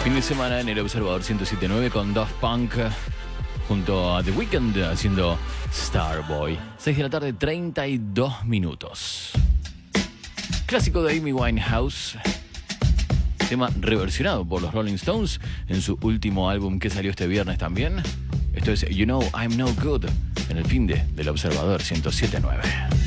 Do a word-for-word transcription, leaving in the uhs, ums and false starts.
Fin de semana en el Observador ciento siete punto nueve con Daft Punk junto a The Weeknd haciendo Starboy. seis de la tarde, treinta y dos minutos. Clásico de Amy Winehouse. Tema reversionado por los Rolling Stones en su último álbum que salió este viernes también. Esto es You Know I'm No Good en el fin de del Observador ciento siete punto nueve.